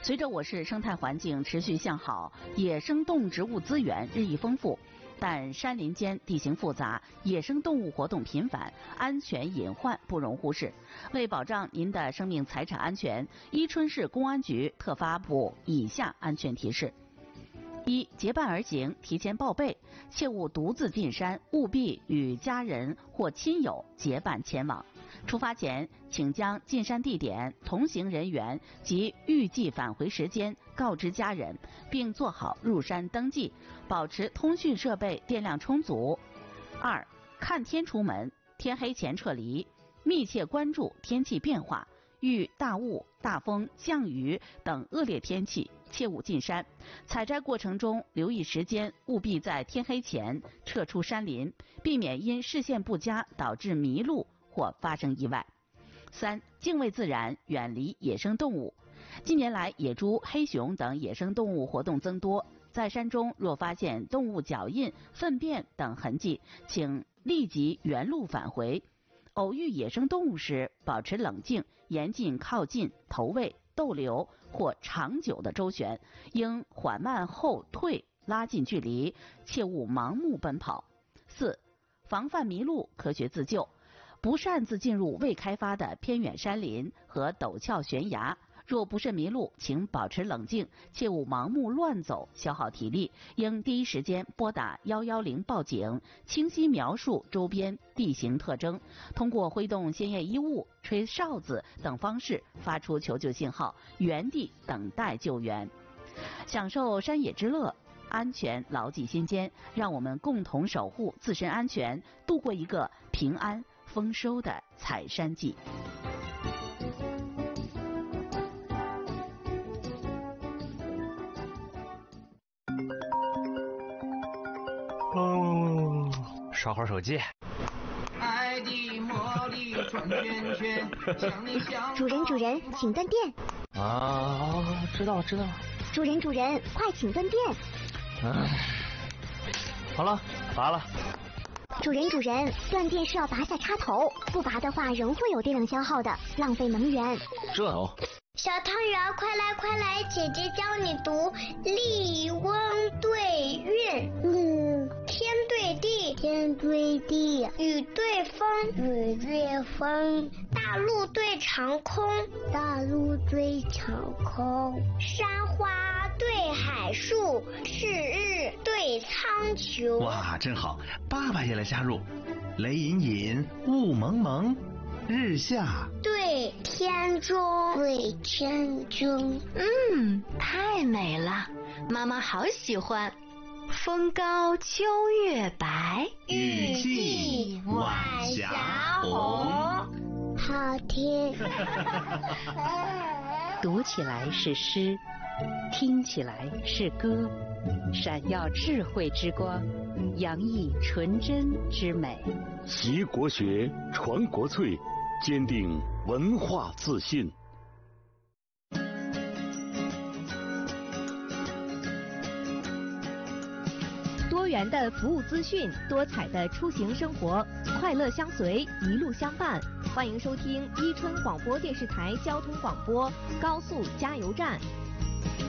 随着我市生态环境持续向好，野生动植物资源日益丰富，但山林间地形复杂，野生动物活动频繁，安全隐患不容忽视。为保障您的生命财产安全，伊春市公安局特发布以下安全提示：一、结伴而行，提前报备，切勿独自进山，务必与家人或亲友结伴前往。出发前，请将进山地点、同行人员及预计返回时间告知家人，并做好入山登记，保持通讯设备电量充足。二、看天出门，天黑前撤离，密切关注天气变化，遇大雾、大风、降雨等恶劣天气，切勿进山。采摘过程中留意时间，务必在天黑前撤出山林，避免因视线不佳导致迷路或发生意外。三、敬畏自然，远离野生动物。近年来，野猪、黑熊等野生动物活动增多，在山中若发现动物脚印、粪便等痕迹，请立即原路返回。偶遇野生动物时，保持冷静，严禁靠近、投喂、逗留或长久的周旋，应缓慢后退，拉近距离，切勿盲目奔跑。四、防范迷路，科学自救。不擅自进入未开发的偏远山林和陡峭悬崖，若不慎迷路，请保持冷静，切勿盲目乱走，消耗体力，应第一时间拨打110报警，清晰描述周边地形特征，通过挥动鲜艳衣物、吹哨子等方式发出求救信号，原地等待救援。享受山野之乐，安全牢记心间，让我们共同守护自身安全，度过一个平安丰收的采山季。 刷会儿手机。 爱的魔力转圈圈，想你想。 主人，请断电。 啊，知道了。 主人，快请断电。 好了，拔了。 主人，断电是要拔下插头，不拔的话仍会有电量消耗的，浪费能源。 这哦。 小汤圆，快来，姐姐教你读力温对韵。天对地， 天对地； 雨对风， 雨对风； 大陆对长空， 大陆对长空； 山花对海树，赤日对苍穹。 哇，真好！爸爸也来加入。雷隐隐，雾蒙蒙，日下对天中， 对天中。 太美了，妈妈好喜欢。风高秋月白， 雨霁晚霞红。 好听。 读起来是诗，听起来是歌，闪耀智慧之光，洋溢纯真之美。 习国学，传国粹，坚定文化自信。 多元的服务资讯，多彩的出行生活，快乐相随，一路相伴。欢迎收听伊春广播电视台交通广播高速加油站。